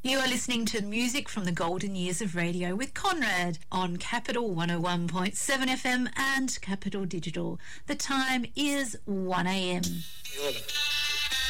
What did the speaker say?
You are listening to music from the golden years of radio with Conrad on Capital 101.7 FM and Capital Digital. The time is 1 a.m.